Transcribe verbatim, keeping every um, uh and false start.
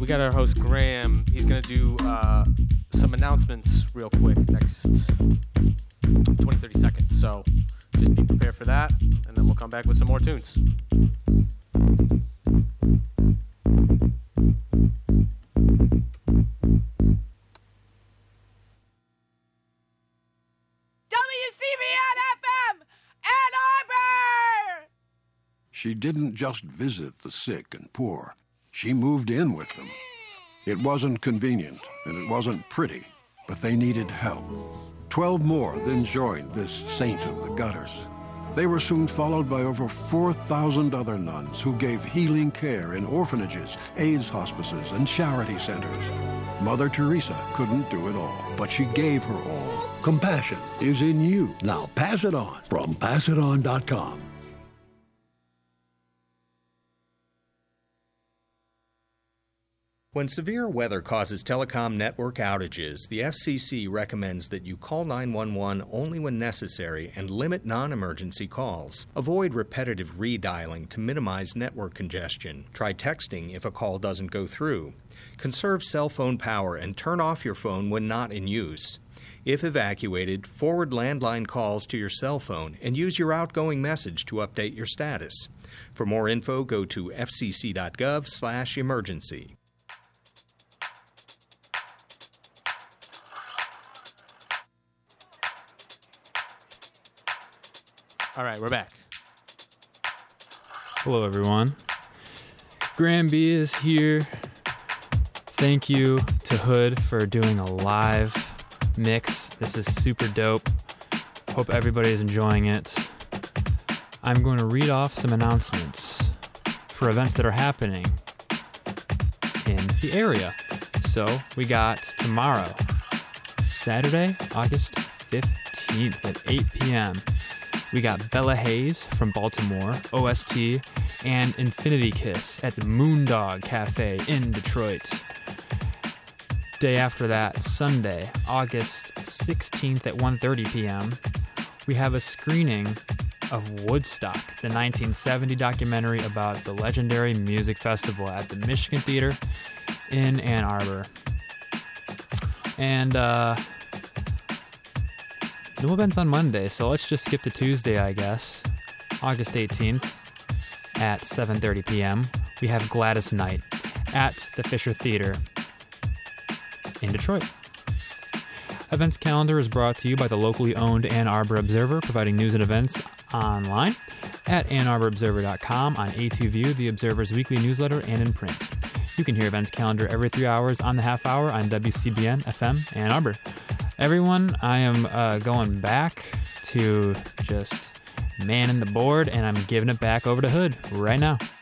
we got our host Graham. He's gonna do uh, some announcements real quick next twenty, thirty seconds. So just be prepared for that, and then we'll come back with some more tunes. She didn't just visit the sick and poor. She moved in with them. It wasn't convenient, and it wasn't pretty, but they needed help. Twelve more then joined this saint of the gutters. They were soon followed by over four thousand other nuns who gave healing care in orphanages, AIDS hospices, and charity centers. Mother Teresa couldn't do it all, but she gave her all. Compassion is in you. Now pass it on from pass it on dot com. When severe weather causes telecom network outages, the F C C recommends that you call nine one one only when necessary and limit non-emergency calls. Avoid repetitive redialing to minimize network congestion. Try texting if a call doesn't go through. Conserve cell phone power and turn off your phone when not in use. If evacuated, forward landline calls to your cell phone and use your outgoing message to update your status. For more info, go to f c c dot gov slash emergency. All right, we're back. Hello, everyone. Graham B is here. Thank you to Hood for doing a live mix. This is super dope. Hope everybody is enjoying it. I'm going to read off some announcements for events that are happening in the area. So we got tomorrow, Saturday, August fifteenth at eight p.m., we got Bella Hayes from Baltimore, O S T, and Infinity Kiss at the Moondog Cafe in Detroit. Day after that, Sunday, August sixteenth at one thirty p.m., we have a screening of Woodstock, the nineteen seventy documentary about the legendary music festival at the Michigan Theater in Ann Arbor. And, uh... no events on Monday, so let's just skip to Tuesday, I guess. August eighteenth at seven thirty p.m. we have Gladys Night at the Fisher Theater in Detroit. Events calendar is brought to you by the locally owned Ann Arbor Observer, providing news and events online at ann arbor observer dot com, on A two View, the Observer's weekly newsletter, and in print. You can hear events calendar every three hours on the half hour on W C B N F M Ann Arbor. Everyone, I am uh, going back to just manning the board, and I'm giving it back over to Hood right now.